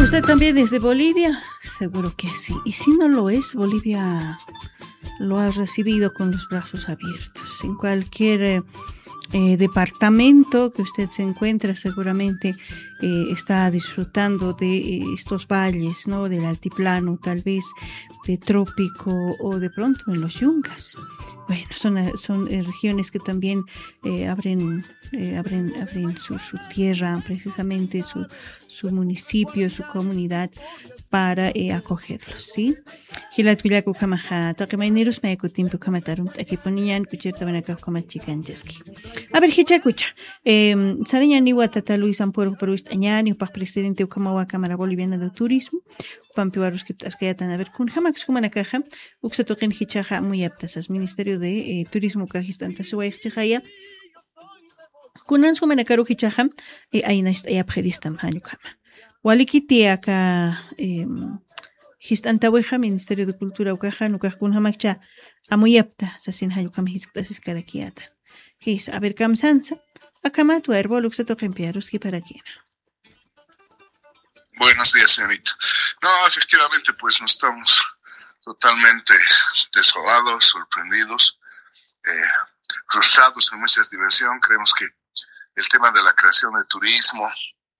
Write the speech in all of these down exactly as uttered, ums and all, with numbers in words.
¿Usted también es de Bolivia? Seguro que sí. Y si no lo es, Bolivia lo ha recibido con los brazos abiertos. En cualquier eh, eh, departamento que usted se encuentra, seguramente eh, está disfrutando de eh, estos valles, ¿no? Del altiplano, tal vez de trópico o de pronto en los yungas. Bueno, son, son eh, regiones que también eh, abren, eh, abren, abren su, su tierra, precisamente su, su municipio, su comunidad, para eh, acogerlos, ¿sí? Hilat villaku kamaja, taquemaineros me ecutimpo kamatarum, aquí ponían cucherta banacas como chicanchesqui. A ver, hichacucha, eh, sariña ni guatata Luis Ampuero por Añani, upa presidente Ukamawa Cámara Boliviana de Turismo, Pampiwarus que tascayatan a ver kun jamás como una caja, uxatoquen hichaja muy aptas, Ministerio de eh, Turismo Cajistanta Suay Chihaya. Kunan su manakaru hichaja, eh, ahí no está, ya prelistam hañukama. Walikiti acá, eh, Histantaweja, Ministerio de Cultura Ucaja, Nukajkun Hamacha, Amuyapta, Sasin Hayukam Hisklasis Karakiata. His, a ver, Kamsansa, Akamatu Herbo, Luxato Kempiaruski para quien. Buenos días, señorita. No, efectivamente, pues no estamos totalmente desolados, sorprendidos, eh, frustrados en muchas dimensiones. Creemos que el tema de la creación de turismo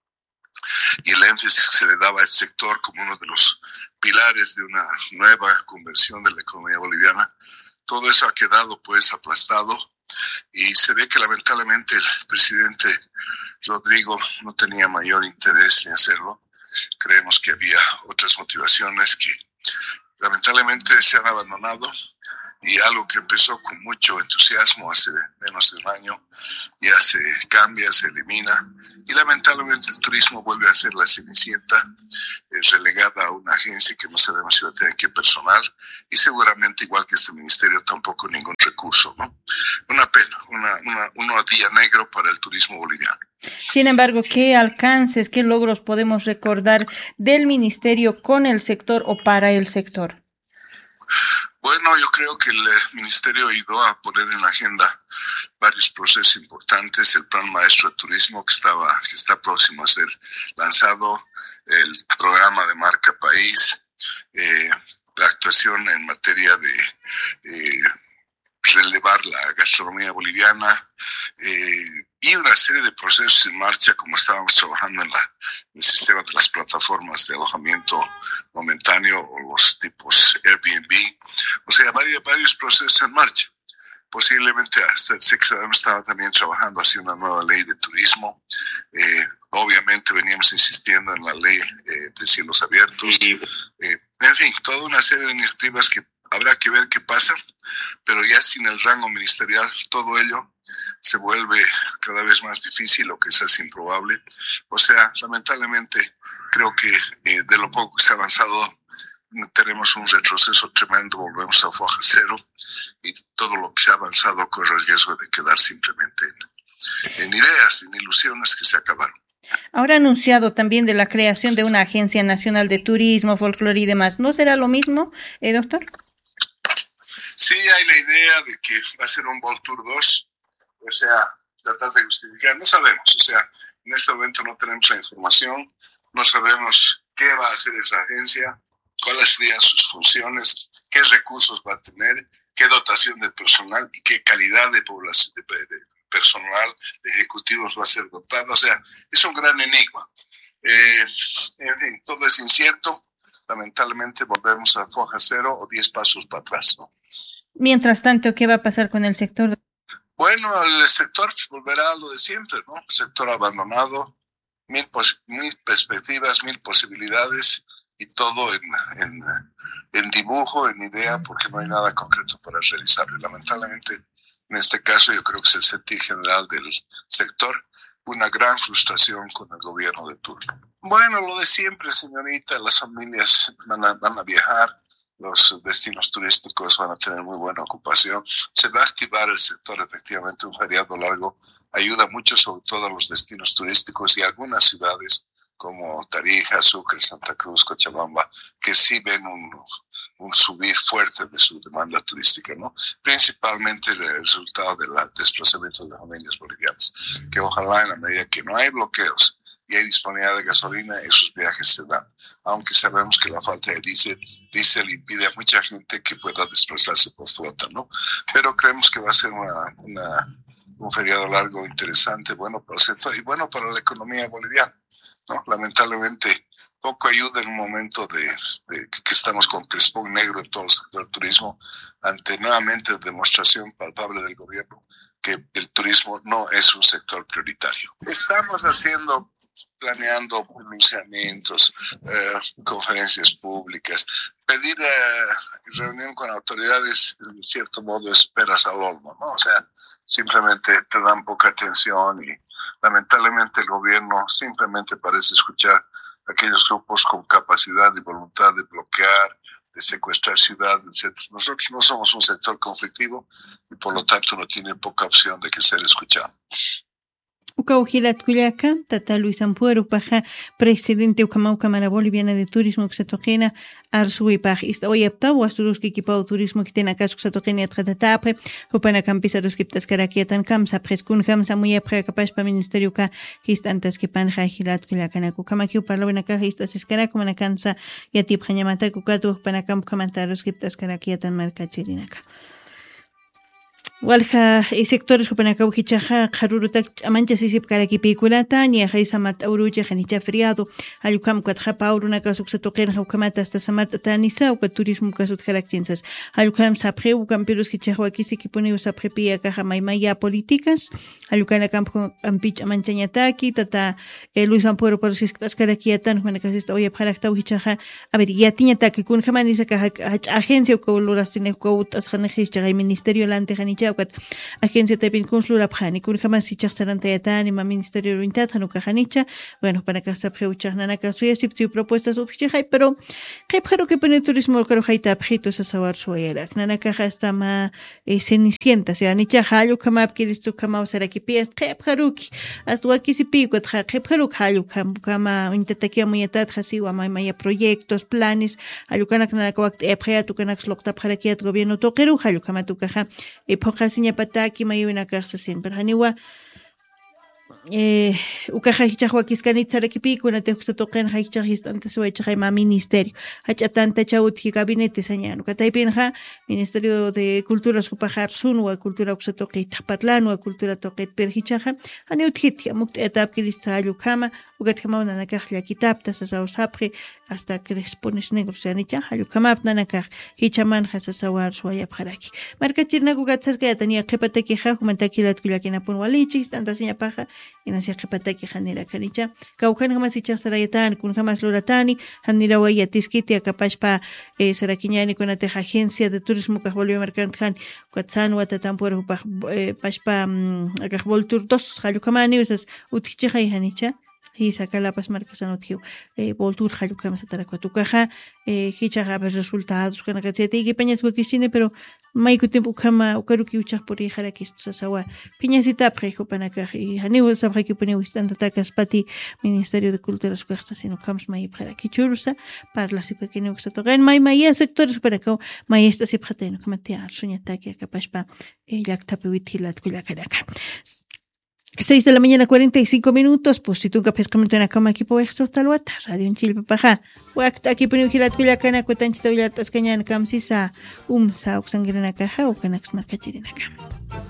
y el énfasis que se le daba a este sector como uno de los pilares de una nueva conversión de la economía boliviana, todo eso ha quedado pues aplastado y se ve que lamentablemente el presidente Rodrigo no tenía mayor interés en hacerlo. Creemos que había otras motivaciones que lamentablemente se han abandonado, y algo que empezó con mucho entusiasmo hace menos de un año ya se cambia, se elimina, y lamentablemente el turismo vuelve a ser la cenicienta, es relegada a una agencia que no sabemos si va a tener qué personal, y seguramente igual que este ministerio tampoco ningún recurso, ¿no? Una pena, una, una, un día negro para el turismo boliviano. Sin embargo, ¿qué alcances, qué logros podemos recordar del ministerio con el sector o para el sector? Bueno, yo creo que el ministerio ayudó a poner en la agenda varios procesos importantes, el plan maestro de turismo que estaba, que está próximo a ser lanzado, el programa de marca país, eh, la actuación en materia de eh, relevar la gastronomía boliviana, eh, y una serie de procesos en marcha, como estábamos trabajando en, la, en el sistema de las plataformas de alojamiento momentáneo o los tipos Airbnb, o sea, varios, varios procesos en marcha. Posiblemente hasta el secretario estaba también trabajando hacia una nueva ley de turismo. Eh, obviamente veníamos insistiendo en la ley eh, de cielos abiertos. Eh, en fin, toda una serie de iniciativas que habrá que ver qué pasa, pero ya sin el rango ministerial todo ello se vuelve cada vez más difícil o quizás improbable. O sea, lamentablemente creo que eh, de lo poco que se ha avanzado tenemos un retroceso tremendo, volvemos a foja cero, y todo lo que se ha avanzado corre el riesgo de quedar simplemente en, en ideas, en ilusiones que se acabaron. Ahora ha anunciado también de la creación de una Agencia Nacional de Turismo, Folclore y demás. ¿No será lo mismo, eh, doctor? Sí, hay la idea de que va a ser un World Tour dos, o sea, tratar de justificar, no sabemos, o sea, en este momento no tenemos la información, no sabemos qué va a hacer esa agencia, cuáles serían sus funciones, qué recursos va a tener, qué dotación de personal y qué calidad de población, de, de personal, de ejecutivos va a ser dotada. O sea, es un gran enigma. Eh, en fin, todo es incierto. Lamentablemente volvemos a foja cero o diez pasos para atrás, ¿no? Mientras tanto, ¿qué va a pasar con el sector? Bueno, el sector volverá a lo de siempre, ¿no? El sector abandonado, mil, pos- mil perspectivas, mil posibilidades, y todo en, en, en dibujo, en idea, porque no hay nada concreto para realizarlo. Y lamentablemente, en este caso, yo creo que es el sentir general del sector, una gran frustración con el gobierno de turno. Bueno, lo de siempre, señorita, las familias van a, van a viajar, los destinos turísticos van a tener muy buena ocupación, se va a activar el sector, efectivamente, un feriado largo ayuda mucho, sobre todo a los destinos turísticos y algunas ciudades como Tarija, Sucre, Santa Cruz, Cochabamba, que sí ven un, un subir fuerte de su demanda turística, ¿no? Principalmente el resultado del desplazamiento de familias bolivianas, que ojalá en la medida que no hay bloqueos, y hay disponibilidad de gasolina, esos viajes se dan. Aunque sabemos que la falta de diésel, diésel impide a mucha gente que pueda desplazarse por flota, ¿no? Pero creemos que va a ser una, una, un feriado largo interesante, bueno para el sector y bueno para la economía boliviana, ¿no? Lamentablemente, poco ayuda en un momento de, de que estamos con crespón negro en todo el sector del turismo, ante nuevamente demostración palpable del gobierno que el turismo no es un sector prioritario. Estamos haciendo, planeando pronunciamientos, eh, conferencias públicas, pedir eh, reunión con autoridades, en cierto modo, esperas al olmo, ¿no? O sea, simplemente te dan poca atención y lamentablemente el gobierno simplemente parece escuchar aquellos grupos con capacidad y voluntad de bloquear, de secuestrar ciudades, etcétera. Nosotros no somos un sector conflictivo y por lo tanto no tiene poca opción de que ser escuchado. Ucaujilat Culiaca, Tata Luis Ampuero, Paja, presidente Ucamau Cámara Boliviana de Turismo, Xatoquena, Arsui Paj, Ista Oyapta, Wasurus que equipado turismo que tiene acá Xatoquena, Tratatape, Upana Campisarus que Tascaraquiatan, Camsa, Prescun, Camsa, muy apre, capaz para Ministerio Ka, Histantas que Panja, Gilat Culiaca, Cucamaquio, Parlovena Caja, Histas Escara, como Nacansa, y a Tip Hanyamata, Cucatu, Panacam, Camantaros que Tascaraquiatan, Marca Chirinaka. Walha sectores kupanakaw hichaja qarurutak amancha sisip karakipikulata ñaja samart aurucha janicha feriado allukam katja pauruna kasuksa toqen hawkamata hasta samart tanisa uka turismo kasut jarakchinsas allukam sapre ukam pirus hichajwa kisi kipuni sapre pia kaja maymaya políticas allukana campo ampich amanchañataki tata Luis Ampuero por sis karakiatan manakasista oye pharaktaw hichaja a ver yatiñataki kun jamanisa kaja agencia uka ulurastine uka utas janajis ministerio lante janicha agencia de Pinkunslura Pani, kun jamás si chasarante yatani, ma ministerio de Unidad, Hanuka Hanicha, bueno, para que se apruebe Nanaka suya, si propuestas utchijai, pero que pero que pone turismo que rojaita objetos a saber suera, Nanaka está ma cenicienta, se anicha halu kama apkiristu kama usara ki pies, que peruki, hasta aquí si pico, que peruk halu kama intentakia muyatat hasi wa maya proyectos, planes, alukana kanaka wakt eprea tu kanak lokta para que el gobierno toqueru halu kama tu caja, y Hasinya pataki mayuna karsa siempre haniwa eh ukaja hichahwa kiskanita rekipiku na texta toqen haichah histante suecha ma ministerio hachatanta chauti gabinete sañano kataipinja ministerio de cultura supajar sunwa cultura usatoqita parlano cultura toqet perhichaja hani uthit mukt etap kilisalu kama ugat kama na nakahla kitapta sa sapri hasta que les pones negros se anicha halu kama apnanakah hichaman hasa sawar suaya bharaki marka chirna gugatsas que tenía qepataki ja humentakilat kulakina punwalichi tanta seña paja inasia qepataki hanira kanicha kaukan jamás hichas sarayatan kun jamás loratani hanira waya tiskiti akapashpa eh, sarakiñani con ate agencia de turismo que volvió a marcar kan kwatsan watatan por eh, pashpa akah voltur dos halu kamani usas utichi hanicha y saca la pas marcas anotio eh voltur halu kama satara tu caja eh hicha haber resultados con la y que peñas buquistine pero mai ku tiempo kama ukaruki uchak por hijara que esto sawa piñasita prejo para que y hani sabe que pone ustanda takas pati ministerio de cultura su casa sino kams mai para que churusa para las pequeño que se toquen mai mai sectores para que mai esta se prateno kama te arsuñata que capaz pa ella tapewitilat kulakaraka seis de la mañana, cuarenta y cinco minutos. Pues si tú capes comento en la cama aquí por esto, tal vez radio en Chile, papaja. Wakta aquí por un gilat culiacana, cuetanchita villartas cañan, camsisa, um, sa, oxangrena caja, o canax marcachirina cam.